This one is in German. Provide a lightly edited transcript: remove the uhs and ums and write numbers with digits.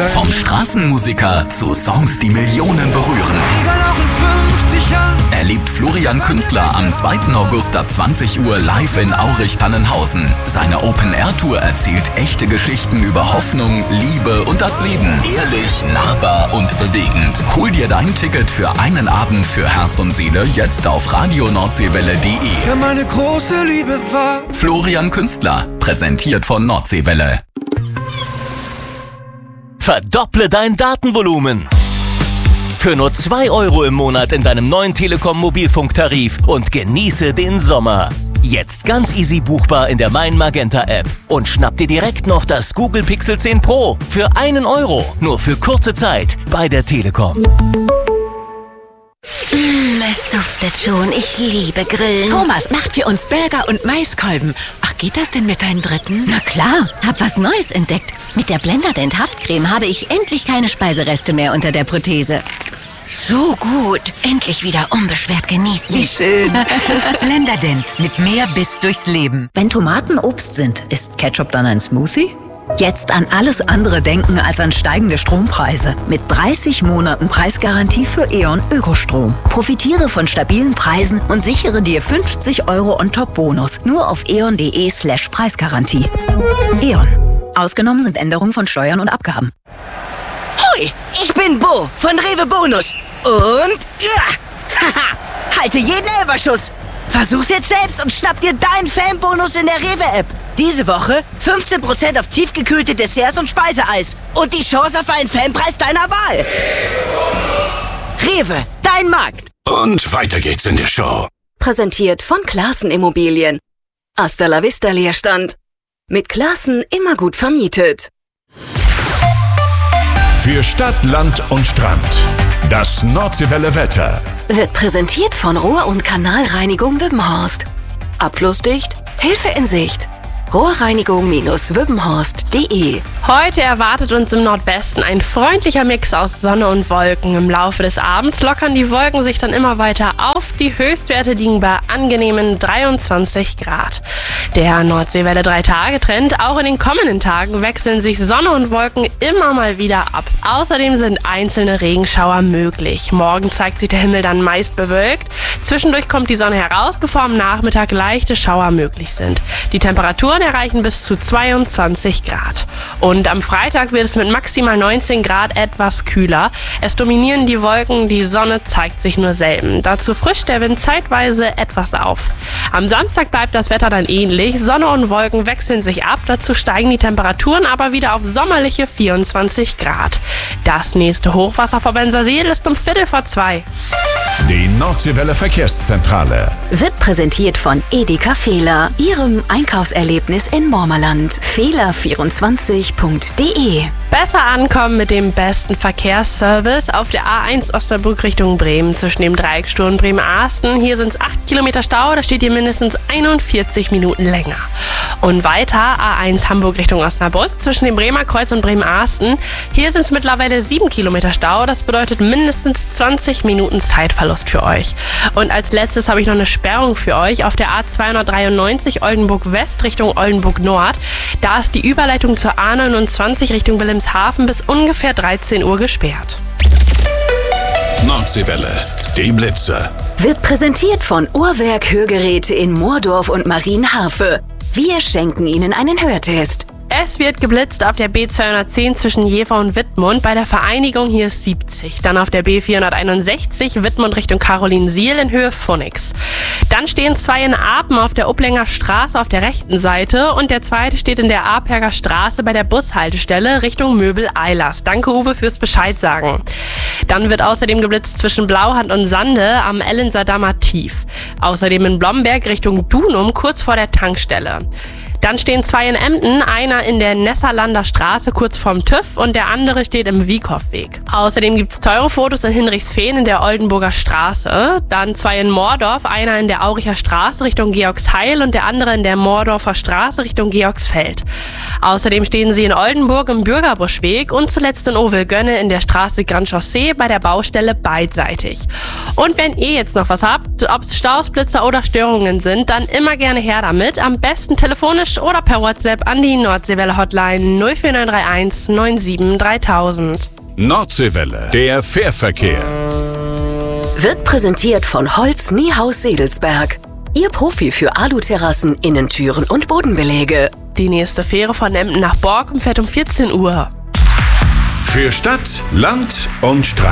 Vom Straßenmusiker zu Songs, die Millionen berühren. Erlebt Florian Künstler am 2. August ab 20 Uhr live in Aurich-Tannenhausen. Seine Open-Air-Tour erzählt echte Geschichten über Hoffnung, Liebe und das Leben. Ehrlich, nahbar und bewegend. Hol dir dein Ticket für einen Abend für Herz und Seele jetzt auf radionordseewelle.de. Ja, meine große Liebe war Florian Künstler, präsentiert von Nordseewelle. Verdopple dein Datenvolumen. Für nur 2 € im Monat in deinem neuen Telekom-Mobilfunktarif und genieße den Sommer. Jetzt ganz easy buchbar in der Mein Magenta App. Und schnapp dir direkt noch das Google Pixel 10 Pro für 1 €. Nur für kurze Zeit bei der Telekom. Es duftet schon. Ich liebe Grillen. Thomas macht für uns Burger und Maiskolben. Ach, geht das denn mit deinem dritten? Na klar, hab was Neues entdeckt. Mit der Blenderdent Haftcreme habe ich endlich keine Speisereste mehr unter der Prothese. So gut. Endlich wieder unbeschwert genießen. Wie schön. Blenderdent mit mehr Biss durchs Leben. Wenn Tomaten Obst sind, ist Ketchup dann ein Smoothie? Jetzt an alles andere denken als an steigende Strompreise. Mit 30 Monaten Preisgarantie für E.ON Ökostrom. Profitiere von stabilen Preisen und sichere dir 50 € on top Bonus. Nur auf eon.de/Preisgarantie. E.ON. Ausgenommen sind Änderungen von Steuern und Abgaben. Hoi, ich bin Bo von Rewe Bonus. Und halte jeden Elferschuss. Versuch's jetzt selbst und schnapp dir deinen Fanbonus in der Rewe-App. Diese Woche 15% auf tiefgekühlte Desserts und Speiseeis. Und die Chance auf einen Fanpreis deiner Wahl. Rewe, dein Markt. Und weiter geht's in der Show. Präsentiert von Classen Immobilien. Hasta la vista Leerstand. Mit Classen immer gut vermietet. Für Stadt, Land und Strand. Das Nordseewelle Wetter. Wird präsentiert von Rohr- und Kanalreinigung Wippenhorst. Abflussdicht, Hilfe in Sicht. Rohrreinigung-wippenhorst.de. Heute erwartet uns im Nordwesten ein freundlicher Mix aus Sonne und Wolken. Im Laufe des Abends lockern die Wolken sich dann immer weiter auf. Die Höchstwerte liegen bei angenehmen 23 Grad. Der Nordseewelle-3-Tage-Trend. Auch in den kommenden Tagen wechseln sich Sonne und Wolken immer mal wieder ab. Außerdem sind einzelne Regenschauer möglich. Morgen zeigt sich der Himmel dann meist bewölkt. Zwischendurch kommt die Sonne heraus, bevor am Nachmittag leichte Schauer möglich sind. Die Temperaturen erreichen bis zu 22 Grad. Und am Freitag wird es mit maximal 19 Grad etwas kühler. Es dominieren die Wolken, die Sonne zeigt sich nur selten. Dazu frischt der Wind zeitweise etwas auf. Am Samstag bleibt das Wetter dann ähnlich. Sonne und Wolken wechseln sich ab. Dazu steigen die Temperaturen aber wieder auf sommerliche 24 Grad. Das nächste Hochwasser vor Bensersiel ist um 1:45. Die Nordseewelle Verkehrszentrale. Wird präsentiert von Edeka Fehler, Ihrem Einkaufserlebnis in Mormerland. Fehler24.de. Besser ankommen mit dem besten Verkehrsservice auf der A1 Osnabrück Richtung Bremen zwischen dem Dreiecksturm Bremen-Asten. Hier sind es 8 Kilometer Stau, da steht ihr mindestens 41 Minuten länger. Und weiter A1 Hamburg Richtung Osnabrück zwischen dem Bremer Kreuz und Bremen-Asten. Hier sind es mittlerweile 7 Kilometer Stau, das bedeutet mindestens 20 Minuten Zeitverlust für euch. Und als letztes habe ich noch eine Sperrung für euch auf der A293 Oldenburg West Richtung Oldenburg Nord. Da ist die Überleitung zur A29 Richtung Wilhelmshaven bis ungefähr 13 Uhr gesperrt. Nordseewelle, die Blitze. Wird präsentiert von Uhrwerk Hörgeräte in Moordorf und Marienhafe. Wir schenken Ihnen einen Hörtest. Es wird geblitzt auf der B210 zwischen Jever und Wittmund. Bei der Vereinigung hier ist 70. Dann auf der B461 Wittmund Richtung Karolinsiel in Höhe Phoenix. Dann stehen 2 in Apen auf der Upplänger Straße auf der rechten Seite und der zweite steht in der Aperger Straße bei der Bushaltestelle Richtung Möbel-Eilers. Danke Uwe fürs Bescheid sagen. Dann wird außerdem geblitzt zwischen Blauhand und Sande am Ellensadamer Tief. Außerdem in Blomberg Richtung Dunum kurz vor der Tankstelle. Dann stehen 2 in Emden, einer in der Nesserlander Straße kurz vorm TÜV und der andere steht im Wiekhoffweg. Außerdem gibt es teure Fotos in Hinrichsfehn in der Oldenburger Straße. Dann 2 in Moordorf, einer in der Auricher Straße Richtung Georgsheil und der andere in der Moordorfer Straße Richtung Georgsfeld. Außerdem stehen sie in Oldenburg im Bürgerbuschweg und zuletzt in Ovelgönne in der Straße Grand Chaussee bei der Baustelle beidseitig. Und wenn ihr jetzt noch was habt, ob es Staus, Blitzer oder Störungen sind, dann immer gerne her damit. Am besten telefonisch telefonisch oder per WhatsApp an die Nordseewelle Hotline 04931 97 3000. Nordseewelle, der Fährverkehr. Wird präsentiert von Holz Niehaus Sedelsberg. Ihr Profi für Aluterrassen, Innentüren und Bodenbeläge. Die nächste Fähre von Emden nach Borkum fährt um 14 Uhr. Für Stadt, Land und Strand.